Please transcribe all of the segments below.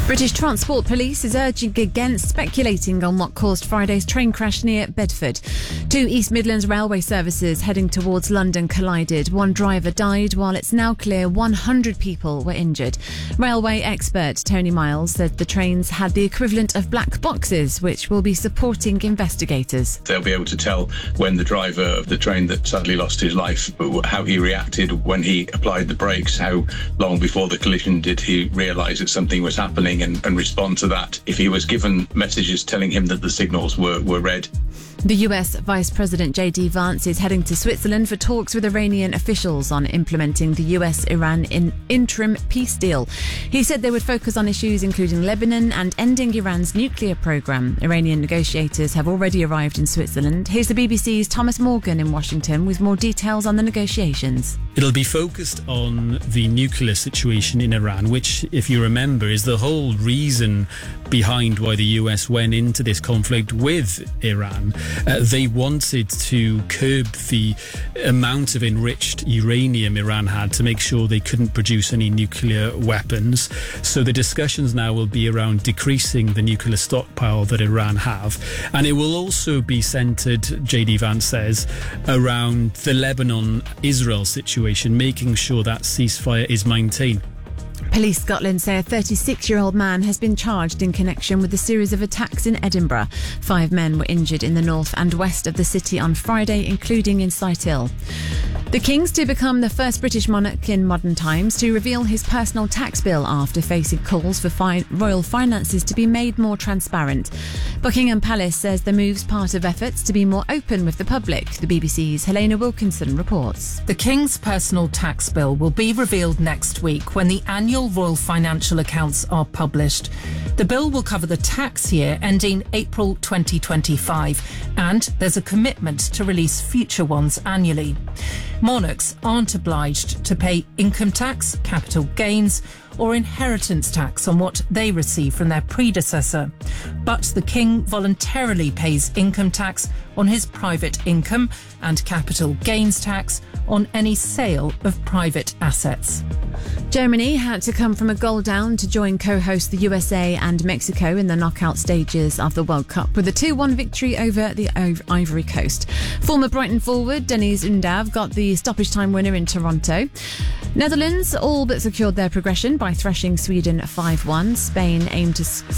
British Transport Police is urging against speculating on what caused Friday's train crash near Bedford. Two East Midlands railway services heading towards London collided. One driver died, while it's now clear 100 people were injured. Railway expert Tony Miles said the trains had the equivalent of black boxes, which will be supporting investigators. They'll be able to tell when the driver of the train that sadly lost his life, how he reacted when he applied the brakes, how long before the collision did he realise that something was happening, and respond to that if he was given messages telling him that the signals were red. The US Vice President J.D. Vance is heading to Switzerland for talks with Iranian officials on implementing the US-Iran interim peace deal. He said they would focus on issues including Lebanon and ending Iran's nuclear program. Iranian negotiators have already arrived in Switzerland. Here's the BBC's Thomas Morgan in Washington with more details on the negotiations. It'll be focused on the nuclear situation in Iran, which, if you remember, is the whole reason behind why the US went into this conflict with Iran. They wanted to curb the amount of enriched uranium Iran had to make sure they couldn't produce any nuclear weapons. So the discussions now will be around decreasing the nuclear stockpile that Iran have. And it will also be centred, J.D. Vance says, around the Lebanon-Israel situation, making sure that ceasefire is maintained. Police Scotland say a 36-year-old man has been charged in connection with a series of attacks in Edinburgh. 5 men were injured in the north and west of the city on Friday, including in Sighthill. The King's to become the first British monarch in modern times to reveal his personal tax bill after facing calls for royal finances to be made more transparent. Buckingham Palace says the move's part of efforts to be more open with the public. The BBC's Helena Wilkinson reports. The King's personal tax bill will be revealed next week when the annual royal financial accounts are published. The bill will cover the tax year ending April 2025, and there's a commitment to release future ones annually. Monarchs aren't obliged to pay income tax, capital gains, or inheritance tax on what they receive from their predecessor. But the King voluntarily pays income tax on his private income and capital gains tax on any sale of private assets. Germany had to come from a goal down to join co-host the USA and Mexico in the knockout stages of the World Cup with a 2-1 victory over the Ivory Coast. Former Brighton forward Deniz Undav got the stoppage time winner in Toronto. Netherlands all but secured their progression by thrashing Sweden 5-1. Spain aimed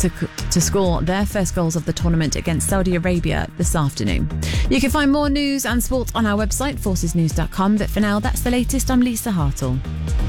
to score their first goals of the tournament against Saudi Arabia this afternoon. You can find more news and sport on our website, forcesnews.com. But for now, that's the latest. I'm Lisa Hartle.